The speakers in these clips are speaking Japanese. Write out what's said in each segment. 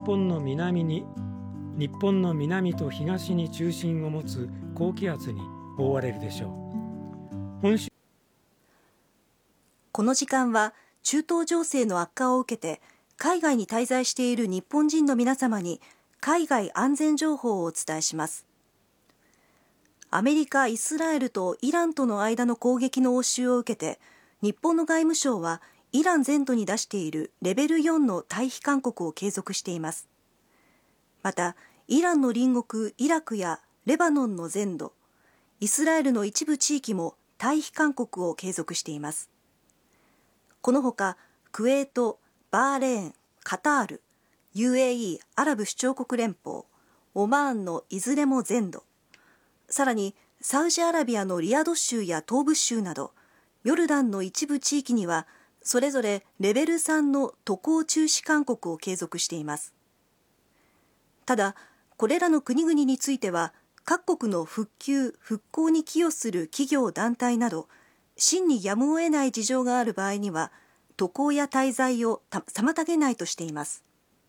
本の南と東に中心を持つ高気圧に覆われるでしょう。 この時間は中東情勢の悪化を受けて海外に滞在している日本人の皆様に海外安全情報をお伝えします。アメリカ、イスラエルとイランとの間の攻撃の応酬を受けて、日本の外務省はイラン全土に出しているレベル4の退避勧告を継続しています。また、イランの隣国イラクやレバノンの全土、イスラエルの一部地域も退避勧告を継続しています。このほか、クウェート、バーレーン、カタール、UAE アラブ首長国連邦、オマーンのいずれも全土、さらにサウジアラビアのリヤド州や東部州など、ヨルダンの一部地域には、それぞれレベル3の渡航中止勧告を継続しています。ただ、これらの国々については、各国の復旧・復興に寄与する企業団体など、真にやむを得ない事情がある場合には、渡航や滞在を妨げないとしています。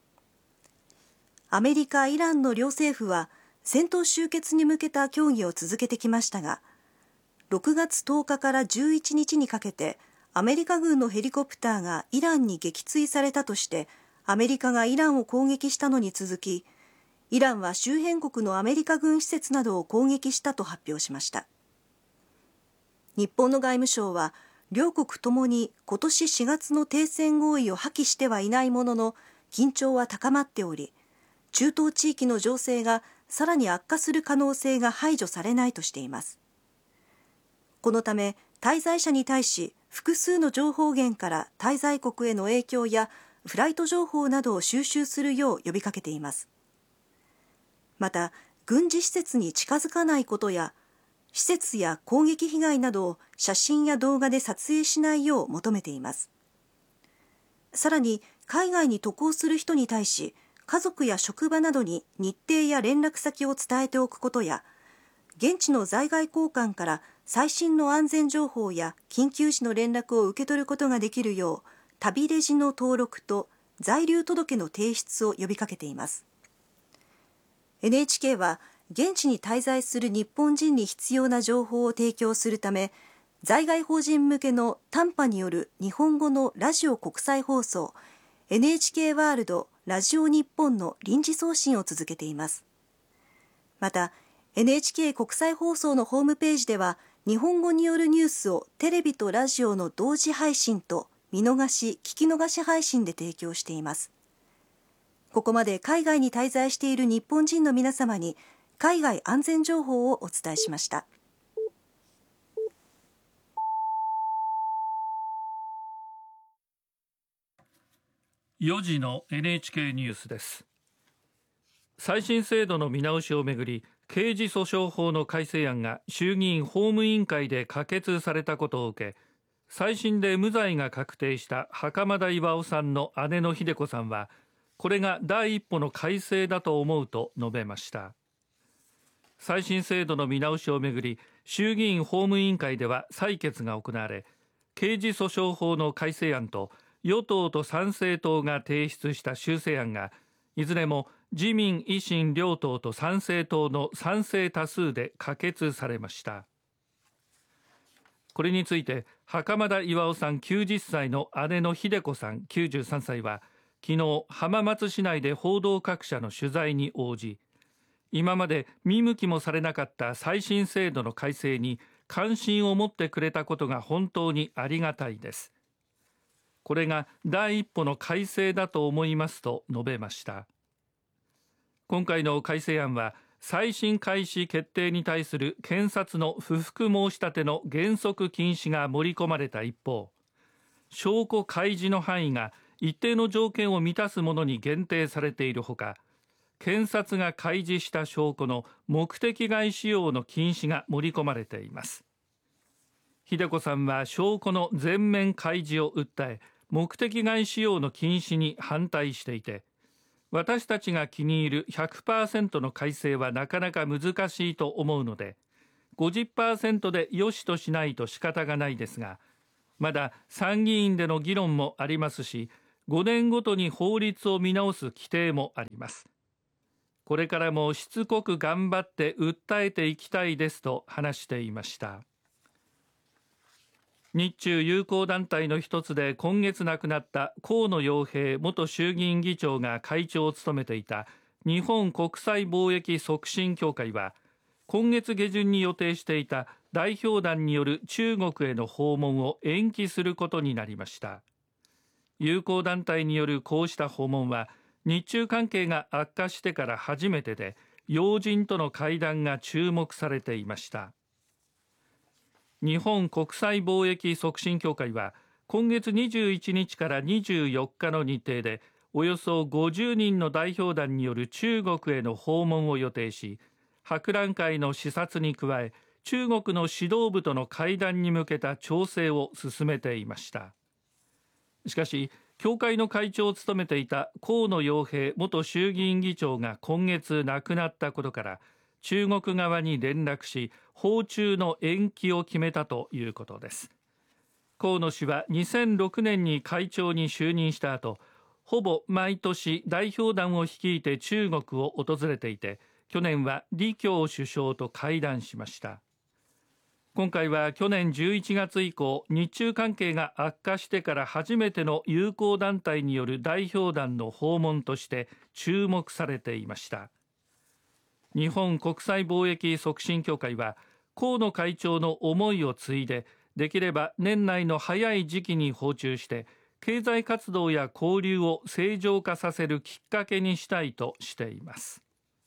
アメリカ、イランの両政府は、戦闘終結に向けた協議を続けてきましたが、6月10日から11日にかけて、アメリカ軍のヘリコプターがイランに撃墜されたとして、アメリカがイランを攻撃したのに続き、イランは周辺国のアメリカ軍施設などを攻撃したと発表しました。日本の外務省は、両国ともに今年4月の停戦合意を破棄してはいないものの、緊張は高まっており、中東地域の情勢がさらに悪化する可能性が排除されないとしています。このため、滞在者に対し、複数の情報源から滞在国への影響やフライト情報などを収集するよう呼びかけています。また、軍事施設に近づかないことや、施設や攻撃被害などを写真や動画で撮影しないよう求めています。さらに、海外に渡航する人に対し、家族や職場などに日程や連絡先を伝えておくことや、現地の在外公館から最新の安全情報や緊急時の連絡を受け取ることができるよう、旅レジの登録と在留届の提出を呼びかけています。NHK は、現地に滞在する日本人に必要な情報を提供するため、在外邦人向けの短波による日本語のラジオ国際放送、NHK ワールドラジオ日本の臨時送信を続けています。また、NHK 国際放送のホームページでは、日本語によるニュースをテレビとラジオの同時配信と見逃し・聞き逃し配信で提供しています。ここまで海外に滞在している日本人の皆様に、海外安全情報をお伝えしました。 4時の NHK ニュースです。再審制度の見直しをめぐり、刑事訴訟法の改正案が衆議院法務委員会で可決されたことを受け、再審で無罪が確定した袴田巌さんの姉の秀子さんは、これが第一歩の改正だと思うと述べました。再審制度の見直しをめぐり、衆議院法務委員会では採決が行われ、刑事訴訟法の改正案と与党と参政党が提出した修正案が、いずれも自民・維新両党と参政党の賛成多数で可決されました。これについて、袴田巌さん90歳の姉の秀子さん93歳は、昨日浜松市内で報道各社の取材に応じ、今まで見向きもされなかった再審制度の改正に関心を持ってくれたことが本当にありがたいです。これが第一歩の改正だと思いますと述べました。今回の改正案は、再審開始決定に対する検察の不服申し立ての原則禁止が盛り込まれた一方、証拠開示の範囲が一定の条件を満たすものに限定されているほか、検察が開示した証拠の目的外使用の禁止が盛り込まれています。秀子さんは証拠の全面開示を訴え、目的外使用の禁止に反対していて、私たちが気に入る 100% の改正はなかなか難しいと思うので、50% で良しとしないと仕方がないですが、まだ参議院での議論もありますし、 5年ごとに法律を見直す規定もあります。これからもしつこく頑張って訴えていきたいですと話していました。日中友好団体の一つで今月亡くなった河野洋平元衆議院議長が会長を務めていた日本国際貿易促進協会は、今月下旬に予定していた代表団による中国への訪問を延期することになりました。友好団体によるこうした訪問は日中関係が悪化してから初めてで、要人との会談が注目されていました。日本国際貿易促進協会は今月21日から24日の日程でおよそ50人の代表団による中国への訪問を予定し、博覧会の視察に加え中国の指導部との会談に向けた調整を進めていました。しかし協会の会長を務めていた河野洋平元衆議院議長が今月亡くなったことから、中国側に連絡し訪中の延期を決めたということです。河野氏は2006年に会長に就任した後、ほぼ毎年代表団を率いて中国を訪れていて、去年は李強首相と会談しました。今回は去年11月以降、日中関係が悪化してから初めての友好団体による代表団の訪問として注目されていました。日本国際貿易促進協会は河野会長の思いを継いで、できれば年内の早い時期に訪中して経済活動や交流を正常化させるきっかけにしたいとしています。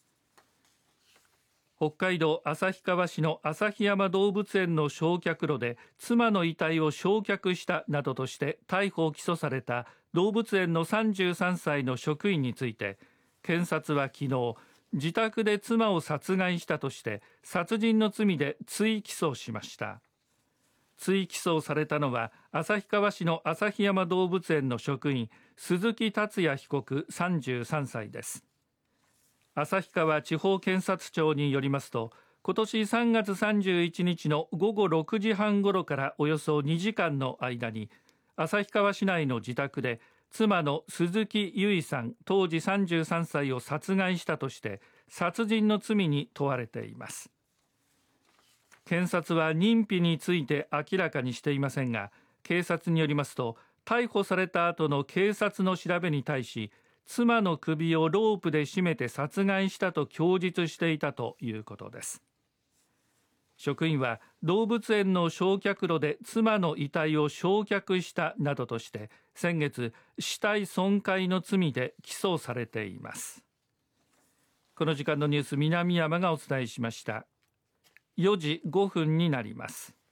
北海道旭川市の旭山動物園の焼却炉で妻の遺体を焼却したなどとして逮捕・起訴された動物園の33歳の職員について、検察は昨日自宅で妻を殺害したとして殺人の罪で追起訴しました。追起訴されたのは旭川市の旭山動物園の職員鈴木達也被告33歳です。旭川地方検察庁によりますと、今年3月31日の午後6時半ごろからおよそ2時間の間に旭川市内の自宅で妻の鈴木由衣さん当時33歳を殺害したとして殺人の罪に問われています。検察は認否について明らかにしていませんが、警察によりますと逮捕された後の警察の調べに対し、妻の首をロープで絞めて殺害したと供述していたということです。職員は動物園の焼却炉で妻の遺体を焼却したなどとして先月死体損壊の罪で起訴されています。この時間のニュース、南山がお伝えしました。4時5分になります。